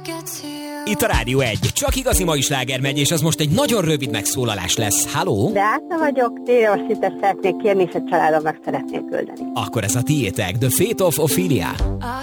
Itt a Rádió 1. Csak igazi mai sláger megy, és az most egy nagyon rövid megszólalás lesz. Halló? Beáta vagyok, Taylor Swift-et szeretnék kérni, és a családomnak szeretnék küldeni. Akkor ez a tiétek. The Fate of Ophelia.